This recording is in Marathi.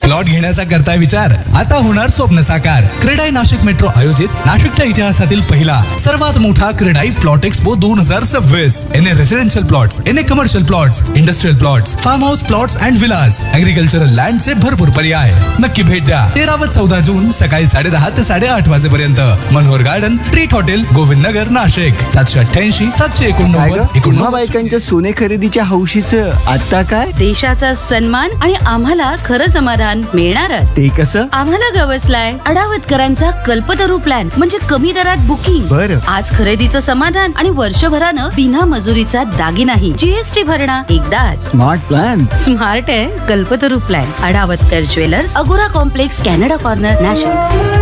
प्लॉट घेण्याचा करताय विचार? आता होणार स्वप्न साकार. क्रेडाई नाशिक मेट्रो आयोजित नाशिकच्या इतिहासातील पहिला सर्वात मोठा क्रेडाई प्लॉट एक्सपो 2026. याने रेसिडेन्शियल प्लॉट्स, याने commercial plots, industrial plots, form house plots and Vilas, agricultural land चे भरपूर पर्याय. नक्की भेट द्या. 13 व 14 जून सकाळी 10:30 ते 8:30 वाजेपर्यंत. Manohar garden, treat hotel, Govind Nagar, Nashik. 788 789 89. बायकांच्या सोने खरेदीच्या हौशीचं आता काय? देशाचा सन्मान आणि आम्हाला खरं समाधान मिळणारच. ते कसं? आम्हाला गवसलाय अडावतकरांचा कल्पतरू प्लॅन, म्हणजे कमी दरात बुकिंग. बरं. आज खरेदीचं समाधान आणि वर्षभरानं बिना मजुरीचा दागिनाही. जीएसटी भरणा एकदाच. Smart plan. स्मार्ट आहे कल्पतरू प्लॅन. अडावतकर ज्वेलर्स, अगोरा कॉम्प्लेक्स, कॅनडा कॉर्नर, नाशिक.